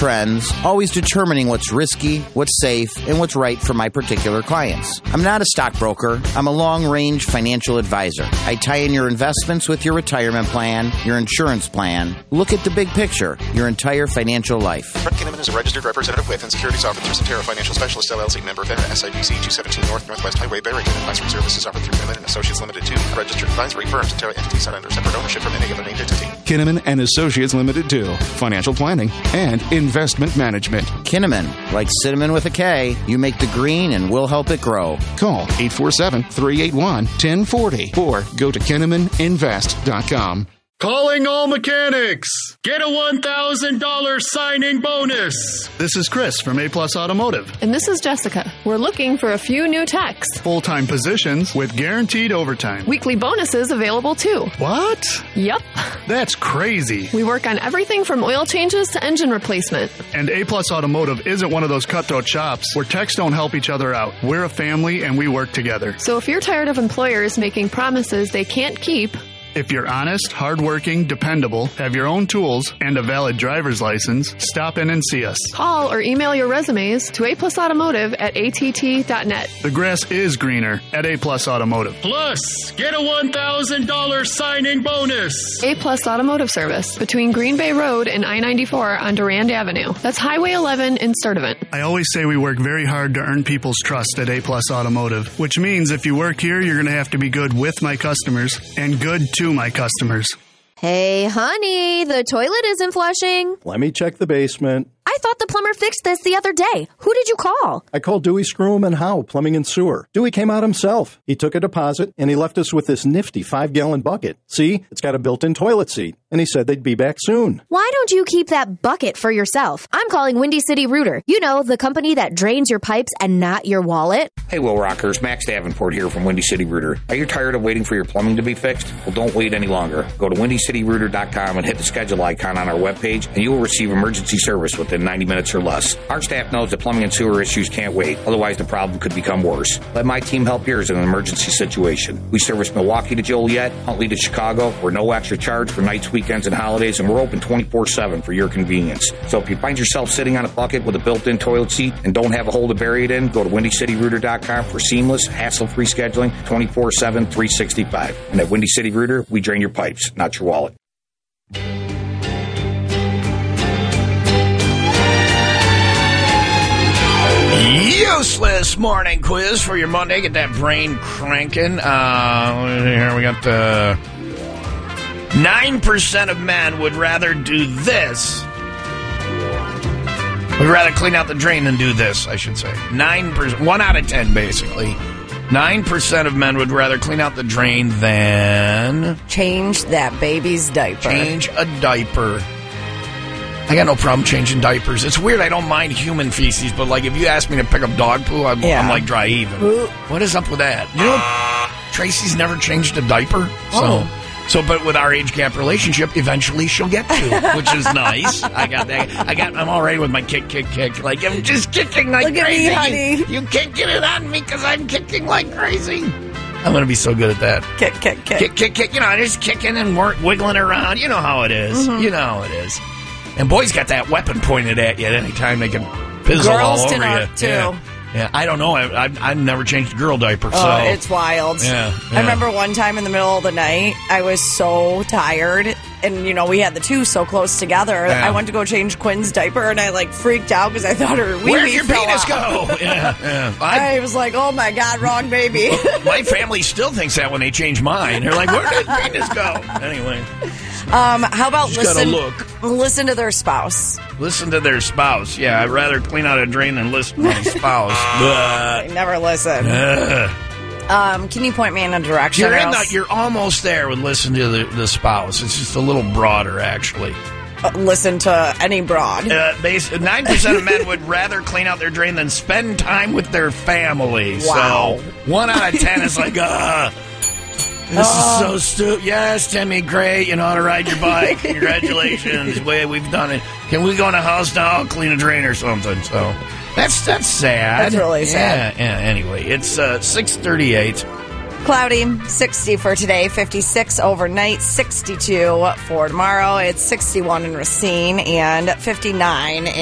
trends, always determining what's risky, what's safe, and what's right for my particular clients. I'm not a stockbroker. I'm a long-range financial advisor. I tie in your investments with your retirement plan, your insurance plan. Look at the big picture, your entire financial life. Brett Kinnaman is a registered representative with and securities offered through Cetera Financial Specialists, LLC, member FINRA, SIPC, 217 North Northwest Highway, Barrington. Advisory services offered through Kinnaman and Associates Limited, 2. A registered advisory firm. Cetera entities not under separate ownership from any other named entity. Kinnaman and Associates Limited, 2. Financial planning and investment management. Kinnaman, like cinnamon with a K, you make the green and we'll help it grow. Call 847-381-1040 or go to KinnamanInvest.com. Calling all mechanics. Get a $1,000 signing bonus. This is Chris from A Plus Automotive. And this is Jessica. We're looking for a few new techs. Full-time positions with guaranteed overtime. Weekly bonuses available too. What? Yep. That's crazy. We work on everything from oil changes to engine replacement. And A Plus Automotive isn't one of those cutthroat shops where techs don't help each other out. We're a family and we work together. So if you're tired of employers making promises they can't keep, if you're honest, hardworking, dependable, have your own tools, and a valid driver's license, stop in and see us. Call or email your resumes to aplusautomotive@att.net. The grass is greener at A Plus Automotive. Plus, get a $1,000 signing bonus. A Plus Automotive Service between Green Bay Road and I-94 on Durand Avenue. That's Highway 11 in Sturtevant. I always say we work very hard to earn people's trust at A Plus Automotive, which means if you work here, you're going to have to be good with my customers and good to my customers. Hey, honey, the toilet isn't flushing. Let me check the basement. I thought the plumber fixed this the other day. Who did you call? I called Dewey Screw and Howe, Plumbing and Sewer. Dewey came out himself. He took a deposit, and he left us with this nifty 5-gallon bucket. See, it's got a built-in toilet seat, and he said they'd be back soon. Why don't you keep that bucket for yourself? I'm calling Windy City Rooter. You know, the company that drains your pipes and not your wallet. Hey, Will Rockers, Max Davenport here from Windy City Rooter. Are you tired of waiting for your plumbing to be fixed? Well, don't wait any longer. Go to WindyCityRooter.com and hit the schedule icon on our webpage, and you will receive emergency service within 90 minutes or less. Our staff knows that plumbing and sewer issues can't wait. Otherwise, the problem could become worse. Let my team help yours in an emergency situation. We service Milwaukee to Joliet, Huntley to Chicago. We're no extra charge for nights, weekends, and holidays, and we're open 24/7 for your convenience. So if you find yourself sitting on a bucket with a built-in toilet seat and don't have a hole to bury it in, go to WindyCityRooter.com for seamless, hassle-free scheduling 24/7, 365. And at Windy City Rooter, we drain your pipes, not your wallet. Useless morning quiz for your Monday. Get that brain cranking. Here we got 9% of men would rather do this. Would rather clean out the drain than do this, I should say. 9%, 1 out of 10, basically. 9% of men would rather clean out the drain than change that baby's diaper. Change a diaper. I got no problem changing diapers. It's weird. I don't mind human feces, but like if you ask me to pick up dog poo, I'm like dry even. What is up with that? You know, Tracy's never changed a diaper. But with our age gap relationship, eventually she'll get to, which is nice. I got that. I'm all right with my kick. Like I'm just kicking like Look crazy. At me, honey. You can't get it on me because I'm kicking like crazy. I'm going to be so good at that. Kick. You know, just kicking and wiggling around. You know how it is. Mm-hmm. You know how it is. And boys got that weapon pointed at you at any time. They can pizzle all over you. Too. Yeah, I don't know. I've never changed a girl diaper. So it's wild. Yeah. I remember one time in the middle of the night, I was so tired. And, you know, we had the two so close together. Yeah. I went to go change Quinn's diaper, and I, freaked out because I thought her wee-wee Where'd your fell penis off. go? Yeah. I was like, oh, my God, wrong baby. My family still thinks that when they change mine. They're like, where did penis go? Anyway. How about listen to their spouse? Listen to their spouse. Yeah, I'd rather clean out a drain than listen to my spouse. I never listen. Can you point me in a direction? You're almost there with listen to the spouse. It's just a little broader, actually. Listen to any broad. 9% of men would rather clean out their drain than spend time with their family. Wow. So 1 out of 10 is like, this is so stupid. Yes, Timmy, great. You know how to ride your bike. Congratulations. We've done it. Can we go in a house now? I'll clean a drain or something. So that's sad. That's really sad. Yeah. Anyway, it's 6:38. Cloudy, 60 for today, 56 overnight, 62 for tomorrow. It's 61 in Racine and 59 in